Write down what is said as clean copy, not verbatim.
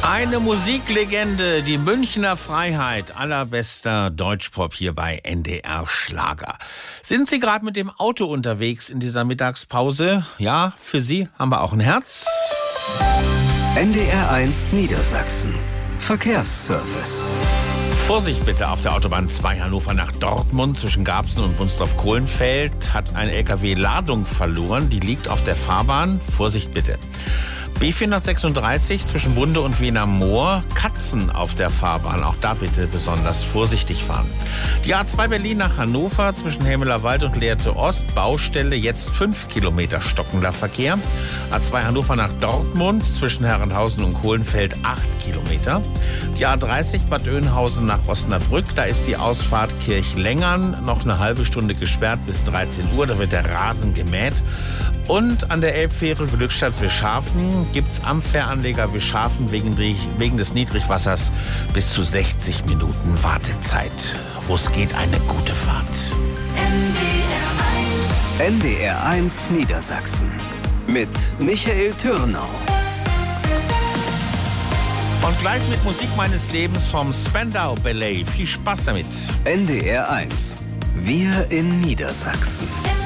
Eine Musiklegende, die Münchner Freiheit, allerbester Deutschpop hier bei NDR Schlager. Sind Sie gerade mit dem Auto unterwegs in dieser Mittagspause? Ja, für Sie haben wir auch ein Herz. NDR1 Niedersachsen. Verkehrsservice. Vorsicht bitte auf der Autobahn 2 Hannover nach Dortmund zwischen Garbsen und Wunsdorf-Kohlenfeld hat ein LKW Ladung verloren. Die liegt auf der Fahrbahn. Vorsicht bitte. B436 zwischen Bunde und Wiener Moor, Katzen auf der Fahrbahn. Auch da bitte besonders vorsichtig fahren. Die A2 Berlin nach Hannover zwischen Helmeler Wald und Lehrte Ost, Baustelle, jetzt 5 Kilometer stockender Verkehr. A2 Hannover nach Dortmund zwischen Herrenhausen und Kohlenfeld 8 Kilometer. Die A30 Bad Oeynhausen nach Osnabrück, da ist die Ausfahrt Kirchlengern noch eine halbe Stunde gesperrt bis 13 Uhr, da wird der Rasen gemäht. Und an der Elbfähre Glückstadt-Wischhafen gibt es am Fähranleger Wischhafen wegen des Niedrigwassers bis zu 60 Minuten Wartezeit. Wo es geht, eine gute Fahrt. NDR1 Niedersachsen mit Michael Türnau. Und gleich mit Musik meines Lebens vom Spandau Ballet. Viel Spaß damit. NDR1. Wir in Niedersachsen.